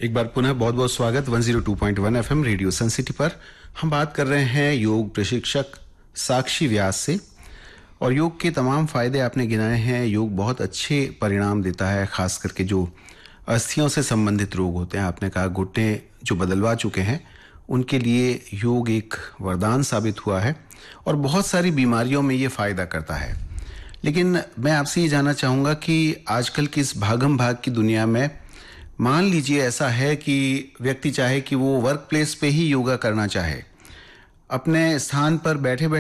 एक बार पुनः बहुत बहुत स्वागत 102.1 एफएम रेडियो सन सिटी पर। हम बात कर रहे हैं योग प्रशिक्षक साक्षी व्यास से और योग के तमाम फायदे आपने गिनाए हैं। योग बहुत अच्छे परिणाम देता है, खास करके जो अस्थियों से संबंधित रोग होते हैं। आपने कहा घुटने जो बदलवा चुके हैं उनके लिए योग एक वरदान साबित हुआ है और बहुत सारी बीमारियों में ये फायदा करता है। लेकिन मैं आपसे ये जानना चाहूँगा कि आजकल की इस भागम भाग की दुनिया में मान लीजिए ऐसा है कि व्यक्ति चाहे कि वो वर्क प्लेस पे ही योगा करना चाहे, अपने स्थान पर बैठे बैठे